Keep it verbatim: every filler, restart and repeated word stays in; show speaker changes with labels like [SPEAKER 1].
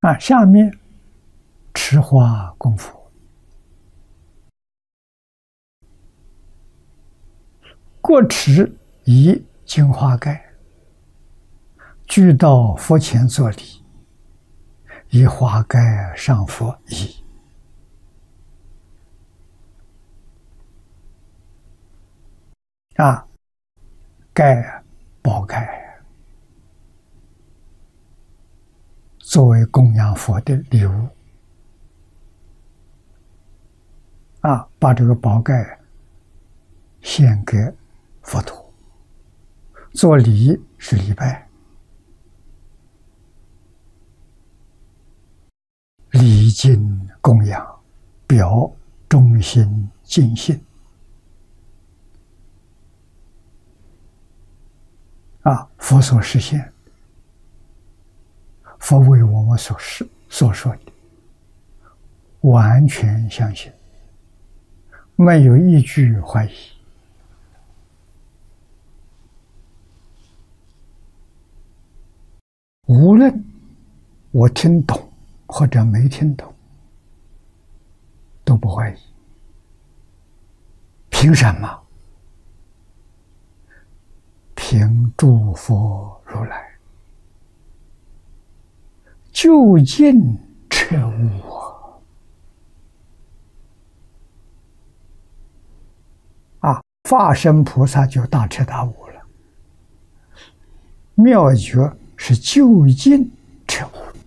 [SPEAKER 1] 啊，下面持花供佛，各持一金花盖，具到佛前作礼，以花盖上佛一。啊，盖宝盖作为供养佛的礼物。啊，把这个宝盖献给佛陀，做礼是礼拜，礼敬供养，表忠心敬信。啊，佛所实现，佛为我们所示所说的，完全相信，没有一句怀疑。无论我听懂或者没听懂，都不怀疑。凭什么？凭诸佛如来究竟彻悟啊！法身菩萨就大彻大悟了。妙觉是究竟